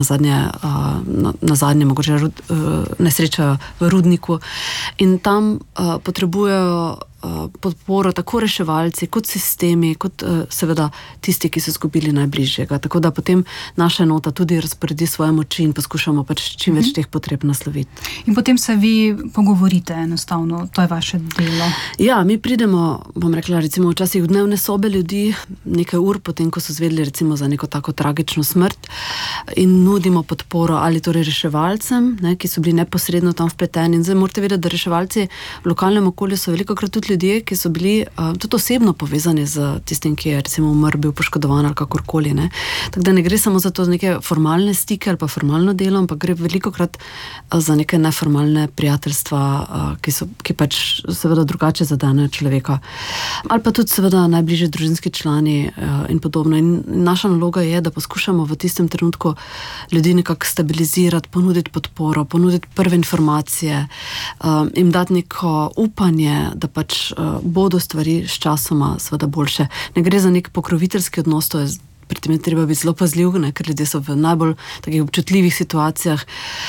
na zadnje mogoče nesreča v rudniku in tam potrebujejo podporo tako reševalci, kot sistemi, kot seveda tisti, ki so izgubili najbližjega. Tako da potem naša enota tudi razporedi svoje moči in poskušamo pač čim več teh potreb nasloviti. In potem se vi pogovorite enostavno, to je vaše delo? Ja, mi pridemo, bom rekla, recimo včasih v dnevne sobe ljudi, nekaj ur potem, ko so zvedeli recimo za neko tako tragično smrt in nudimo podporo ali torej reševalcem, ki so bili neposredno tam vpleteni. In zdaj morate vedeti, da reševalci v lokalnem okolju so velikokrat tudi ljudje, ki so bili tudi osebno povezani z tistim, ki je recimo umrl, bil poškodovan ali kakorkoli. Tako da ne gre samo za to neke formalne stike ali pa formalno delo, ampak gre velikokrat za neke neformalne prijateljstva, ki pač seveda drugače zadenejo človeka. Ali pa tudi seveda najbližji družinski člani in podobno. In naša naloga je, da poskušamo v tistem trenutku ljudi nekako stabilizirati, ponuditi podporo, ponuditi prve informacije, jim dati neko upanje, da pač bodo stvari s časoma seveda boljše. Ne gre za nek pokroviteljski odnos, to je pri tem je treba biti zelo pazljiv, ker ljudje so v najbolj takih občutljivih situacijah,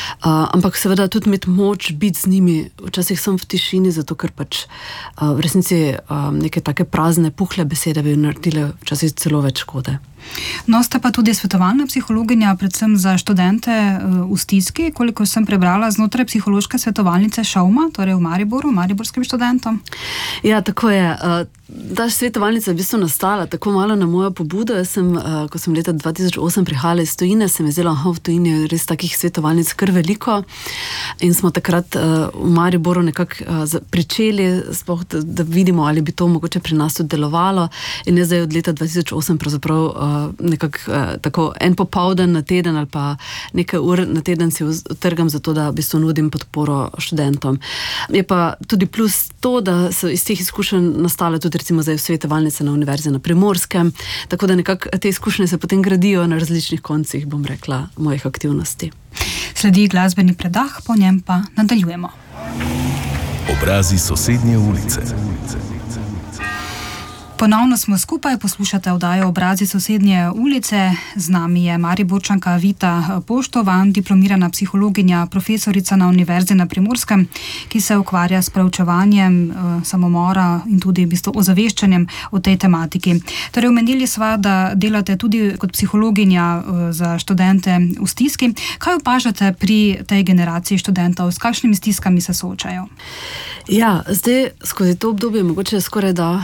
ampak seveda tudi imeti moč biti z njimi, včasih sem v tišini, zato ker pač v resnici neke take prazne, puhle besede bi naredile včasih celo več škode. No, ste pa tudi svetovalna psihologinja, predvsem za študente v stiski, koliko sem prebrala znotraj psihološke svetovalnice Šauma, torej v Mariboru, mariborskim študentom. Ja, tako je. Ta svetovalnica je v bistvu nastala tako malo na mojo pobudo. Jaz sem, ko sem leta 2008 prihajala iz tujine, se mi zdelo, v tujini je res takih svetovalnic kar veliko in smo takrat v Mariboru nekako pričeli, sploh, da vidimo, ali bi to mogoče pri nas tudi delovalo in je zdaj od leta 2008 pravzaprav nekako tako en popoldan na teden ali pa nekaj ur na teden si utrgam za to, da v bistvu nudim podporo študentom. Je pa tudi plus to, da so iz teh izkušenj nastale tudi recimo zdaj svetovalnice na Univerzi na Primorskem, tako da nekako te izkušnje se potem gradijo na različnih koncih, bom rekla, mojih aktivnosti. Sledi glasbeni predah, po njem pa nadaljujemo. Obrazi sosednje ulice. Ponovno smo skupaj, poslušate oddajo Obrazi sosednje ulice. Z nami je Mariborčanka Vita Poštova, diplomirana psihologinja, profesorica na Univerzi na Primorskem, ki se ukvarja s preučevanjem samomora in tudi v bistvu ozaveščanjem o tej tematiki. Torej, omenili sva, da delate tudi kot psihologinja za študente v stiski. Kaj opažate pri tej generaciji študentov? S kakšnimi stiskami se soočajo? Ja, zdaj skozi to obdobje, mogoče skoraj da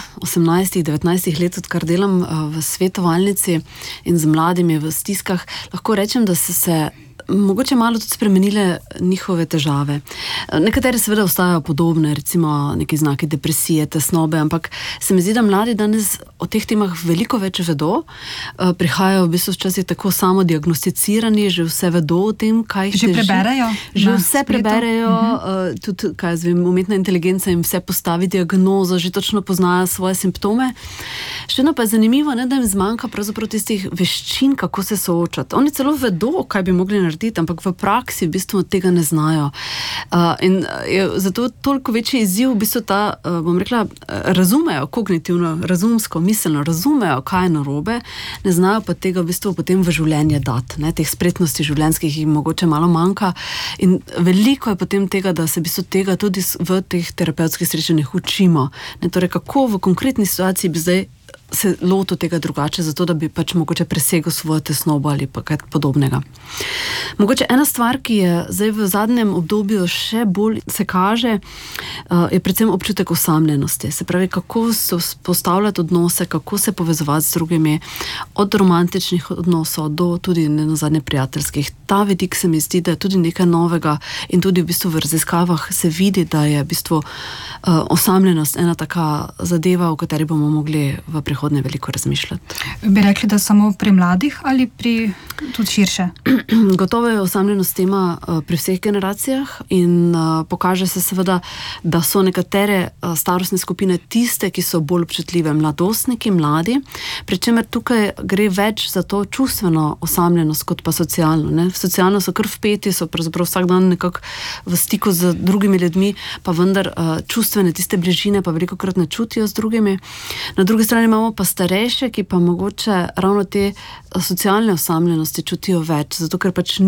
18-19 let, odkar delam v svetovalnici in z mladimi v stiskah, lahko rečem, da so se mogoče malo tudi spremenile njihove težave. Nekatere seveda ostajajo podobne, recimo neki znaki depresije, tesnobe, ampak se mi zdi, da mladi danes o teh temah veliko več vedo, prihajajo v bistvu včasih tako samo diagnosticirani, že vse vedo o tem, kaj jih že preberejo. Že vse preberejo, tudi, kaj jaz vem, umetna inteligenca jim vse postavi diagnozo, že točno poznajo svoje simptome. Še eno pa je zanimivo, da jim zmanjka pravzaprav tistih veščin, kako se soočati. Oni celo vedo, kaj bi mogli narediti, ampak v praksi v bistvu tega ne znajo. In je zato toliko večji izziv v bistvu ta, bom rekla, razumejo kognitivno, razumsko, miselno, razumejo, kaj je narobe, ne znajo pa tega v bistvu potem v življenje dati. Teh spretnosti življenjskih jim mogoče malo manjka in veliko je potem tega, da se v bistvu tega tudi v teh terapevtskih srečanjih učimo. Torej, kako v konkretni situaciji bi zdaj se lotil tega drugače, zato da bi pač mogoče presegel svojo tesnobo ali pa kaj podobnega. Mogoče ena stvar, ki je zdaj v zadnjem obdobju še bolj se kaže, je predvsem občutek osamljenosti. Se pravi, kako se postavljati odnose, kako se povezovati z drugimi, od romantičnih odnosov do tudi nenazadnje prijateljskih. Ta vidik se mi zdi, da je tudi nekaj novega in tudi v bistvu v raziskavah se vidi, da je v bistvu osamljenost ena taka zadeva, o kateri bomo mogli v prihodnje veliko razmišljati. Bi rekli, da samo pri mladih ali pri tudi širše? Gotovo Zagotovo je osamljenost tema pri vseh generacijah in pokaže se seveda, da so nekatere starostne skupine tiste, ki so bolj občutljive, mladostniki, mladi, pri čemer tukaj gre več za to čustveno osamljenost kot pa socialno. Ne? Socialno so kar vpeti, so pravzaprav vsak dan nekako v stiku z drugimi ljudmi, pa vendar čustvene tiste bližine pa velikokrat ne čutijo z drugimi. Na drugi strani imamo pa starejše, ki pa mogoče ravno te socialne osamljenosti čutijo več, zato ker pač